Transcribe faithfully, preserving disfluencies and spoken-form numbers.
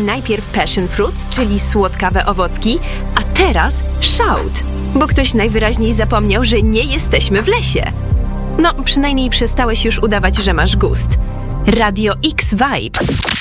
najpierw passion fruit, czyli słodkawe owocki, a teraz shout, bo ktoś najwyraźniej zapomniał, że nie jesteśmy w lesie. No, przynajmniej przestałeś już udawać, że masz gust. Radio X Vibe.